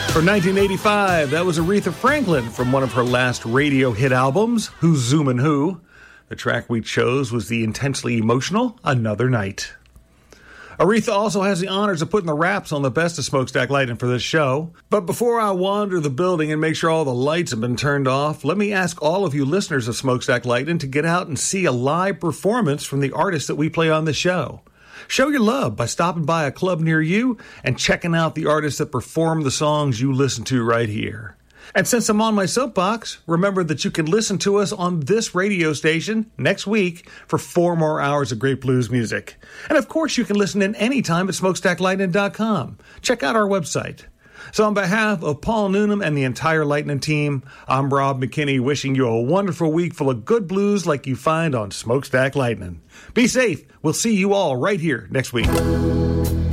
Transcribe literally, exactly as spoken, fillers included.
From nineteen eighty-five, that was Aretha Franklin from one of her last radio hit albums, Who's Zoomin' Who. The track we chose was the intensely emotional Another Night. Aretha also has the honors of putting the wraps on the best of Smokestack Lightning for this show. But before I wander the building and make sure all the lights have been turned off, let me ask all of you listeners of Smokestack Lightning to get out and see a live performance from the artists that we play on the show. Show your love by stopping by a club near you and checking out the artists that perform the songs you listen to right here. And since I'm on my soapbox, remember that you can listen to us on this radio station next week for four more hours of great blues music. And of course, you can listen in anytime at smokestack lightning dot com. Check out our website. So on behalf of Paul Noonan and the entire Lightning team, I'm Rob McKinney, wishing you a wonderful week full of good blues like you find on Smokestack Lightning. Be safe. We'll see you all right here next week.